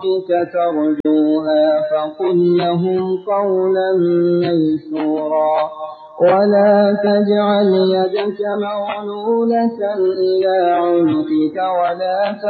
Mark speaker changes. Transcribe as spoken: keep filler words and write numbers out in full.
Speaker 1: ترجوها فقل لهم قولا ميسورا ولا تجعل يدك مغلولة إلى عنقك ولا